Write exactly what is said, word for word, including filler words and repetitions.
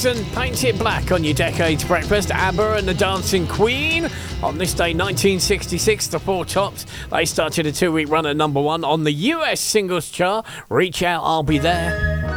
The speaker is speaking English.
and Paint It Black on your Decades Breakfast. ABBA and the Dancing Queen. On this day, nineteen sixty-six, the Four Tops, they started a two-week run at number one on the U S singles chart. Reach Out, I'll Be There.